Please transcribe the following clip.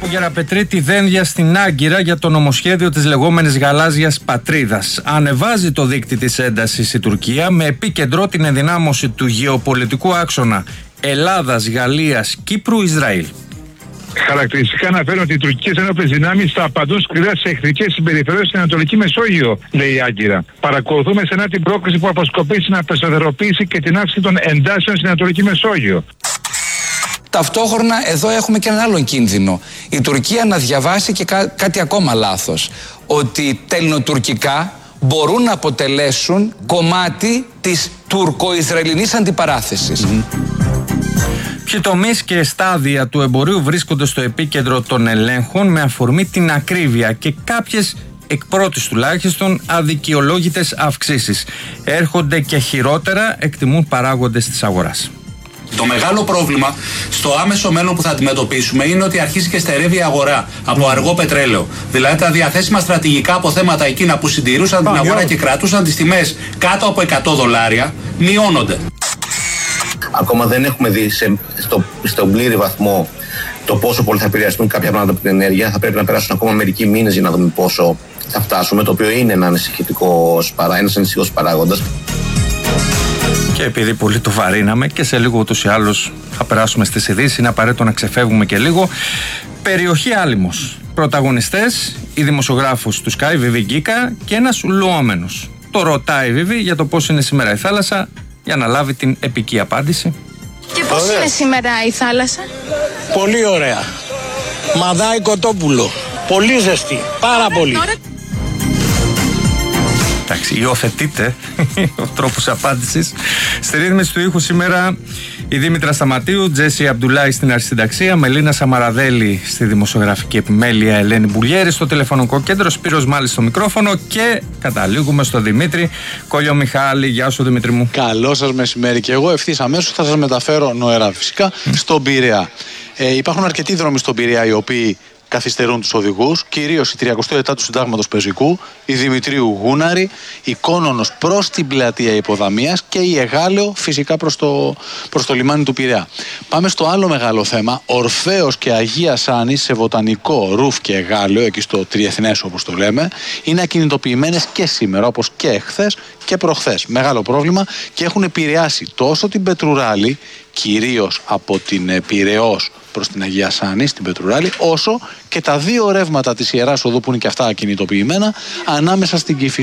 Γεραπετρίτη δένδια στην Άγκυρα για το νομοσχέδιο της λεγόμενης γαλάζιας πατρίδας. Ανεβάζει το δείκτη της έντασης η Τουρκία με επίκεντρο την ενδυνάμωση του γεωπολιτικού άξονα Ελλάδας, Γαλλίας, Κύπρου, Ισραήλ. Χαρακτηριστικά αναφέρουν ότι οι τουρκικές ενόπλες δυνάμεις θα απαντούν σκληρά σε εχθρικές συμπεριφερές στην Ανατολική Μεσόγειο, λέει η Άγκυρα. Παρακολουθούμε στενά την πρόκληση που αποσκοπεί στην απεσταθεροποίηση και την αύξηση των εντάσεων στην Ανατολική Μεσόγειο. Ταυτόχρονα εδώ έχουμε και έναν άλλον κίνδυνο. Η Τουρκία να διαβάσει και κάτι ακόμα λάθος. Ότι τελνοτουρκικά μπορούν να αποτελέσουν κομμάτι της τουρκο-ισραηλινής αντιπαράθεσης. Ποιοι τομείς και στάδια του εμπορίου βρίσκονται στο επίκεντρο των ελέγχων με αφορμή την ακρίβεια και κάποιες εκ πρώτης τουλάχιστον αδικαιολόγητες αυξήσεις. Έρχονται και χειρότερα, εκτιμούν παράγοντες της αγοράς. Το μεγάλο πρόβλημα στο άμεσο μέλλον που θα αντιμετωπίσουμε είναι ότι αρχίζει και στερεύει η αγορά από αργό πετρέλαιο. Δηλαδή τα διαθέσιμα στρατηγικά αποθέματα εκείνα που συντηρούσαν την αγορά και κρατούσαν τις τιμές κάτω από $100 μειώνονται. Ακόμα δεν έχουμε δει στον πλήρη βαθμό το πόσο πολύ θα επηρεαστούν κάποια πράγματα από την ενέργεια. Θα πρέπει να περάσουν ακόμα μερικοί μήνες για να δούμε πόσο θα φτάσουμε, το οποίο είναι ένας ανησυχητικός παράγοντας. Και επειδή πολύ το βαρύναμε και σε λίγο ούτως ή άλλως θα περάσουμε στις ειδήσεις, είναι απαραίτητο να ξεφεύγουμε και λίγο. Περιοχή Άλυμος. Πρωταγωνιστές, η δημοσιογράφος του Sky, Βιβί Γκίκα, και ένας λουόμενος. Το ρωτάει Βιβί για το πώς είναι σήμερα η θάλασσα, για να λάβει την επική απάντηση. Και πώς είναι σήμερα η θάλασσα? Πολύ ωραία. Μαδάει κοτόπουλο. Πολύ ζεστή. Πάρα πολύ. Εντάξει, υιοθετείτε ο τρόπος απάντησης. Στη ρύθμιση του ήχου σήμερα η Δήμητρα Σταματίου, Τζέσι Αμπτουλάη στην αρχισυνταξία, Μελίνα Σαμαραδέλη στη δημοσιογραφική επιμέλεια, Ελένη Μπουλιέρη στο τηλεφωνικό κέντρο, Σπύρος Μάλης στο μικρόφωνο και καταλήγουμε στο Δημήτρη Κολιομιχάλη. Γεια σου Δημήτρη μου. Καλό σας μεσημέρι και εγώ ευθύς αμέσως θα σας μεταφέρω νοερά φυσικά στον Πειραιά. Υπάρχουν αρκετοί δρόμοι στον Πειραιά οι οποίοι καθυστερούν τους οδηγούς, κυρίως η 37 του Συντάγματος Πεζικού, η Δημητρίου Γούναρη, η Κόνονος προς την πλατεία Υποδαμίας και η Εγάλεο φυσικά προς το λιμάνι του Πειραιά. Πάμε στο άλλο μεγάλο θέμα, Ορφέος και Αγία Σάνη σε Βοτανικό, Ρουφ και Εγάλεο, εκεί στο Τριεθνές όπως το λέμε, είναι ακινητοποιημένες και σήμερα όπως και εχθές και προχθές. Μεγάλο πρόβλημα και έχουν επηρεάσει τόσο την Πετρουράλη, κυρίως από την Πειραιώς προς την Αγία Σάνη, στην Πετρουράλη, όσο και τα δύο ρεύματα της Ιεράς Οδού που είναι και αυτά ακινητοποιημένα ανάμεσα στην Κηφισιά